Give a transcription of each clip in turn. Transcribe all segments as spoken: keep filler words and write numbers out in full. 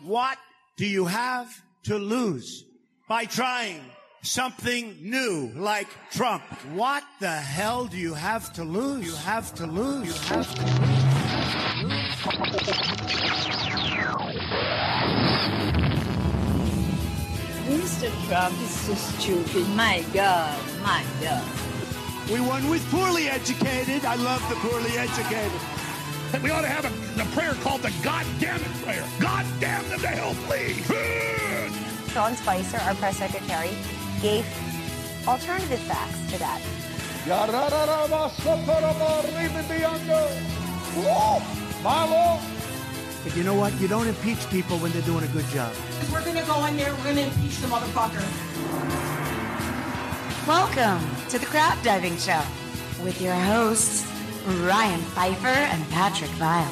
What do you have to lose by trying something new like Trump? What the hell do you have to lose? You have to lose. You have to lose. Mister Trump is so stupid. My God, my God. We won with poorly educated. I love the poorly educated. We ought to have a, a prayer called the God damn it prayer. God damn them to hell, please. Sean Spicer, our press secretary, gave alternative facts to that. But you know what? You don't impeach people when they're doing a good job. We're going to go in there, we're going to impeach the motherfucker. Welcome to the Crap Diving Show with your hosts, Ryan Pfeiffer and Patrick Vile.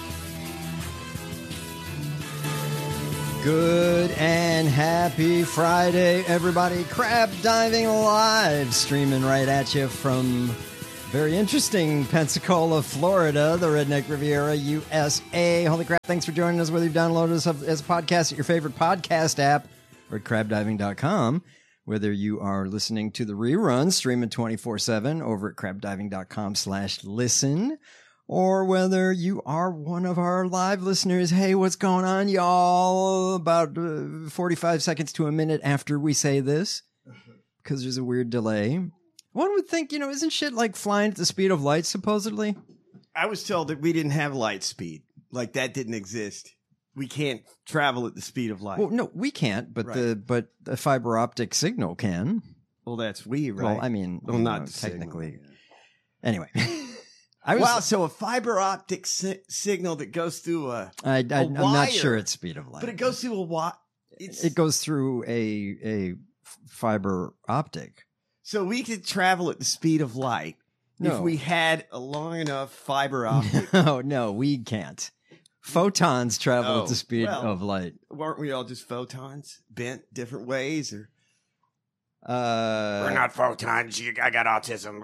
Good and happy Friday, everybody. Crab Diving Live, streaming right at you from very interesting Pensacola, Florida, the Redneck Riviera, U S A. Holy crap, thanks for joining us, whether you've downloaded us as a podcast at your favorite podcast app or at crab diving dot com. Whether you are listening to the rerun, streaming twenty-four seven over at crab diving dot com slash listen, or whether you are one of our live listeners. Hey, what's going on, y'all? About uh, forty-five seconds to a minute after we say this, because there's a weird delay. One would think, you know, isn't shit like flying at the speed of light, supposedly? I was told that we didn't have light speed. Like, that didn't exist. We can't travel at the speed of light. Well, no, we can't, but right. the but the fiber optic signal can. Well, that's we, right? Well, I mean, well, not know, technically. Signal. Anyway. I was, wow, so a fiber optic si- signal that goes through a, I, I, a I'm wire, not sure it's speed of light. But it goes through a wire. It goes through a a fiber optic. So we could travel at the speed of light no. if we had a long enough fiber optic. No, no, we can't. Photons travel oh, at the speed well, of light. Weren't we all just photons bent different ways? Or uh, we're not photons. You, I got autism.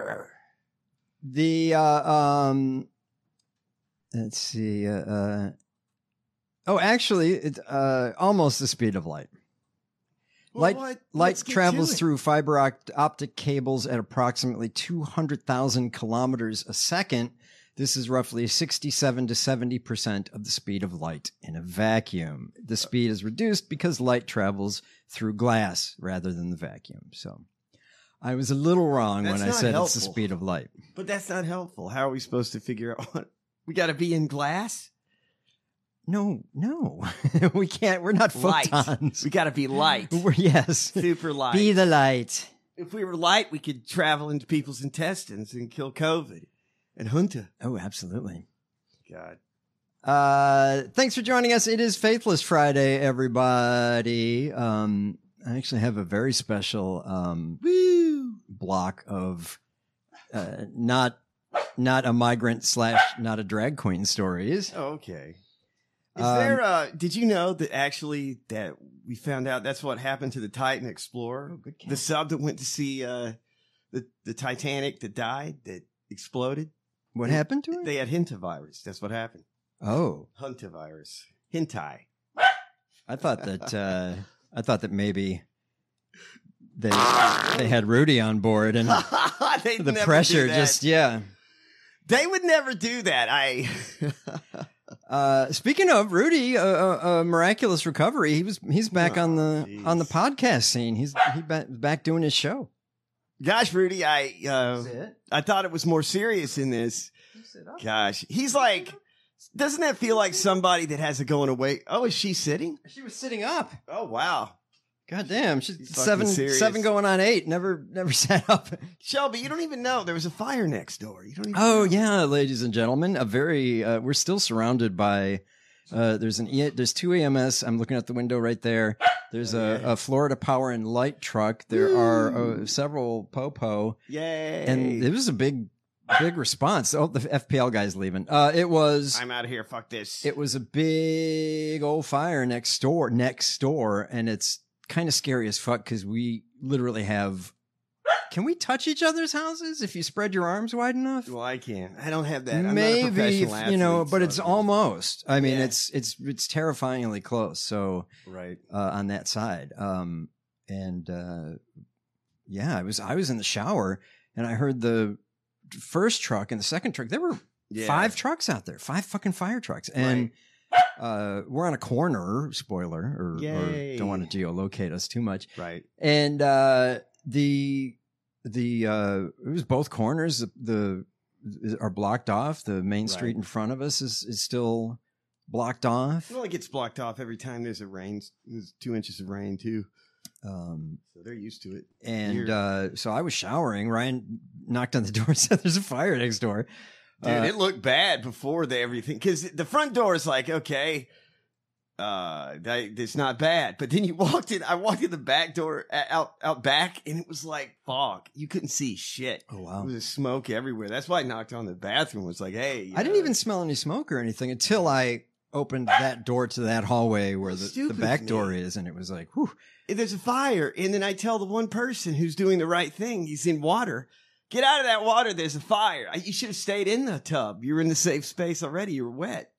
The uh, um, let's see. Uh, uh, oh, actually, it's uh, almost the speed of light. Well, light what? light travels through fiber opt- optic cables at approximately two hundred thousand kilometers a second. This is roughly sixty-seven to seventy percent of the speed of light in a vacuum. The speed is reduced because light travels through glass rather than the vacuum. So I was a little wrong that's when I said helpful. It's the speed of light. But that's not helpful. How are we supposed to figure out what? We got to be in glass? No, no. We can't. We're not photons. Light. We got to be light. We're, yes. Super light. Be the light. If we were light, we could travel into people's intestines and kill COVID. And Junta. Oh, absolutely. God. Uh, thanks for joining us. It is Faithless Friday, everybody. Um, I actually have a very special um, Woo! block of uh, not not a migrant slash not a drag queen stories. Oh, okay. Is Um, there? Uh, did you know that actually that we found out that's what happened to the Titan Explorer, Oh, good the sub that went to see uh, the the Titanic that died that exploded? What they, happened to it? They had hintavirus. That's what happened. Oh, Huntavirus. Hentai. I thought that uh, I thought that maybe they they had Rudy on board and They'd the never pressure do that. just yeah. They would never do that. I. Uh, speaking of Rudy, a uh, uh, uh, miraculous recovery. He was he's back Oh, on the geez. on the podcast scene. He's he back, back doing his show. Gosh, Rudy, I uh, I thought it was more serious in this. Gosh, he's like, doesn't that feel like somebody that has a going away? Oh, is she sitting? She was sitting up. Oh, wow. God damn, she's Fucking seven serious. seven going on eight. Never never sat up. Shelby, you don't even know there was a fire next door. You don't even Oh know. yeah, ladies and gentlemen, a very uh, we're still surrounded by. Uh, there's an e- there's two E M S. I'm looking out the window right there. There's a, a Florida Power and Light truck. There are uh, several popo. Yay! And it was a big big response. Oh, the F P L guy's leaving. Uh, it was. I'm out of here. Fuck this. It was a big old fire next door. Next door, and it's kind of scary as fuck because we literally have can we touch each other's houses if you spread your arms wide enough? Well, I can't. I don't have that. I'm Maybe, not a professional if, you know, athlete, but so it's almost. I mean, Yeah. it's it's it's terrifyingly close. So right uh, on that side, um, and uh, yeah, I was I was in the shower and I heard the first truck and the second truck. There were Yeah. five trucks out there, five fucking fire trucks, and uh, we're on a corner. Spoiler, or, or Yay. don't want to geolocate us too much, right? And uh, the the uh, it was both corners. The, the are blocked off. The main street Right. in front of us is is still blocked off. It only gets blocked off every time there's a rain. There's two inches of rain too. Um, so they're used to it. And Here- uh, so I was showering. Ryan knocked on the door, said there's a fire next door. Dude, Uh, it looked bad before the everything because the front door is like okay, uh, that, it's not bad. But then you walked in. I walked in the back door uh, out out back, and it was like fog. You couldn't see shit. Oh wow! It was smoke everywhere. That's why I knocked on the bathroom. Was like, hey, I didn't even smell any smoke or anything until I opened that door to that hallway where the, the Stupid back me. door is, and it was like, whew. there's a fire, and then I tell the one person who's doing the right thing. He's in water. Get out of that water. There's a fire. I- You should have stayed in the tub. You were in the safe space already. You were wet.